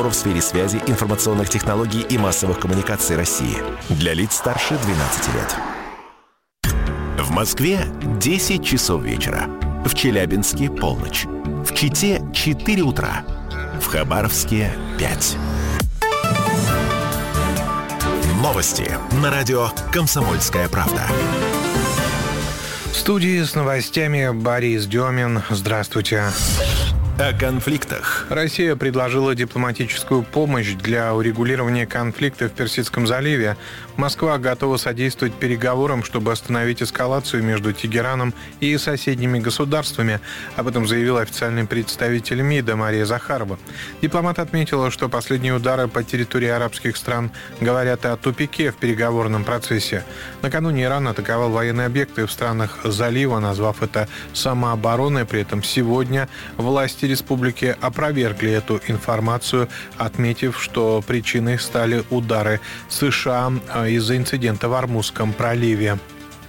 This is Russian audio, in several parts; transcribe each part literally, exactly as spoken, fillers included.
партнеру в сфере связи, информационных технологий и массовых коммуникаций России. Для лиц старше двенадцати лет. В Москве десять часов вечера. В Челябинске полночь. В Чите четыре утра. В Хабаровске пять. Новости на радио «Комсомольская правда». В студии с новостями Борис Демин. Здравствуйте. О конфликтах. Россия предложила дипломатическую помощь для урегулирования конфликта в Персидском заливе. Москва готова содействовать переговорам, чтобы остановить эскалацию между Тегераном и соседними государствами. Об этом заявил официальный представитель МИДа Мария Захарова. Дипломат отметила, что последние удары по территории арабских стран говорят о тупике в переговорном процессе. Накануне Иран атаковал военные объекты в странах залива, назвав это самообороной. При этом сегодня власти республики опровергли эту информацию, отметив, что причиной стали удары США из-за инцидента в Ормузском проливе.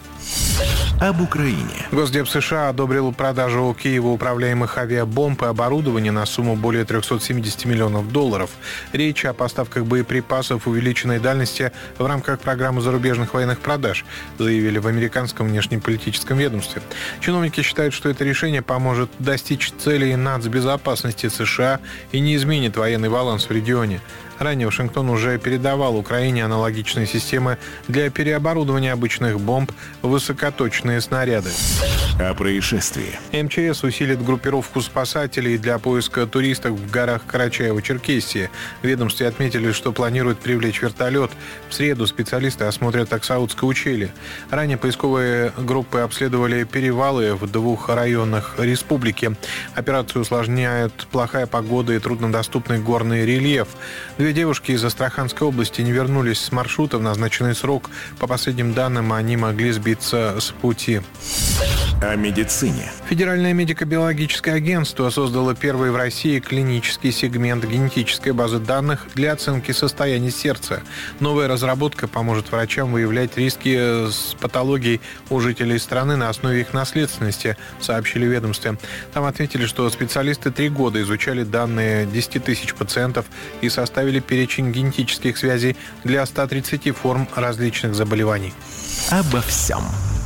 Об Украине. Госдеп США одобрил продажу Киеву управляемых авиабомб и оборудования на сумму более триста семьдесят миллионов долларов. Речь о поставках боеприпасов увеличенной дальности в рамках программы зарубежных военных продаж, заявили в американском внешнеполитическом ведомстве. Чиновники считают, что это решение поможет достичь целей нацбезопасности США и не изменит военный баланс в регионе. Ранее Вашингтон уже передавал Украине аналогичные системы для переоборудования обычных бомб в высокоточные снаряды. О происшествии. МЧС усилит группировку спасателей для поиска туристов в горах Карачаево-Черкесии. В ведомстве отметили, что планируют привлечь вертолет. В среду специалисты осмотрят Аксаутское ущелье. Ранее поисковые группы обследовали перевалы в двух районах республики. Операцию усложняют плохая погода и труднодоступный горный рельеф. Две девушки из Астраханской области не вернулись с маршрута в назначенный срок. По последним данным, они могли сбиться с пути. О медицине. Федеральное медико-биологическое агентство создало первый в России клинический сегмент генетической базы данных для оценки состояния сердца. Новая разработка поможет врачам выявлять риски с патологией у жителей страны на основе их наследственности, сообщили в ведомстве. Там отметили, что специалисты три года изучали данные десяти тысяч пациентов и составили перечень генетических связей для ста тридцати форм различных заболеваний. Обо всем.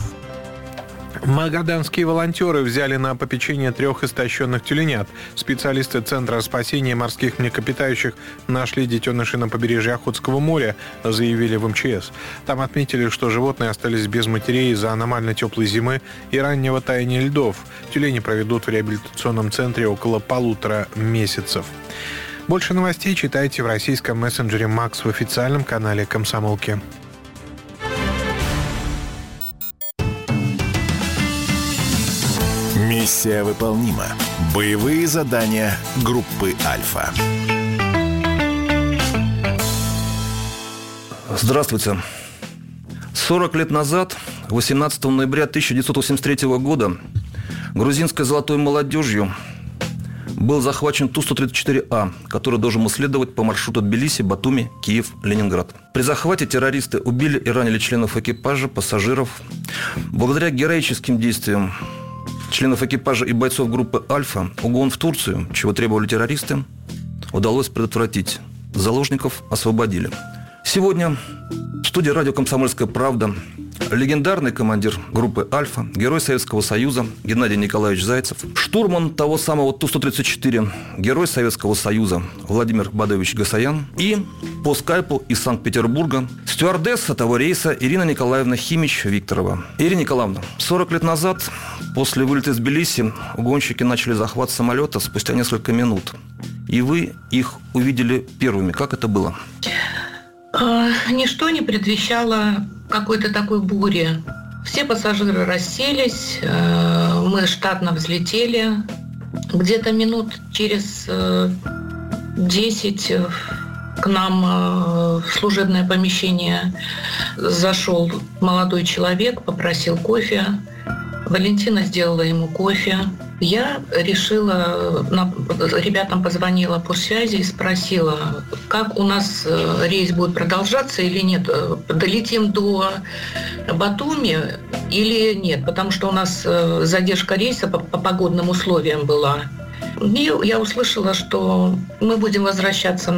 Магаданские волонтеры взяли на попечение трех истощенных тюленят. Специалисты Центра спасения морских млекопитающих нашли детенышей на побережье Охотского моря, заявили в МЧС. Там отметили, что животные остались без матерей из-за аномально теплой зимы и раннего таяния льдов. Тюлени проведут в реабилитационном центре около полутора месяцев. Больше новостей читайте в российском мессенджере «Макс» в официальном канале «Комсомолки». Миссия выполнима. Боевые задания группы «Альфа». Здравствуйте. сорок лет назад, восемнадцатого ноября тысяча девятьсот восемьдесят третьего года, грузинской золотой молодежью был захвачен Ту сто тридцать четыре А, который должен был следовать по маршруту Тбилиси, Батуми, Киев, Ленинград. При захвате террористы убили и ранили членов экипажа, пассажиров. Благодаря героическим действиям членов экипажа и бойцов группы «Альфа» угон в Турцию, чего требовали террористы, удалось предотвратить. Заложников освободили. Сегодня в студии радио «Комсомольская правда» легендарный командир группы «Альфа», герой Советского Союза Геннадий Николаевич Зайцев, штурман того самого Ту сто тридцать четыре, герой Советского Союза Владимир Бадович Гасаян и по скайпу из Санкт-Петербурга стюардесса того рейса Ирина Николаевна Химич-Викторова. Ирина Николаевна, сорок лет назад, после вылета из Тбилиси, угонщики начали захват самолета спустя несколько минут. И вы их увидели первыми. Как это было? Ничто не предвещало какой-то такой бури. Все пассажиры расселись, мы штатно взлетели. Где-то минут через десять к нам в служебное помещение зашел молодой человек, попросил кофе. Валентина сделала ему кофе. Я решила, ребятам позвонила по связи и спросила, как у нас рейс будет продолжаться или нет, долетим до Батуми или нет, потому что у нас задержка рейса по, по погодным условиям была. И я услышала, что мы будем возвращаться